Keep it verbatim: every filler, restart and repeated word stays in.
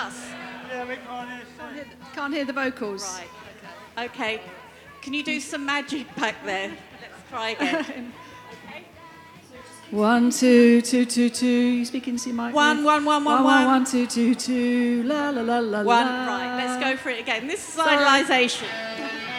us? Yeah, we can't hear. Can't hear, can't hear the vocals. Right, okay. Okay. Can you do some magic back there? Let's try again. One, two, two, two, two. You speak into your mic. One, one, one, one, one, one, one. one, two, two, two. La, la, la, la, One, la. right, let's go for it again. This is Sorry. idolization.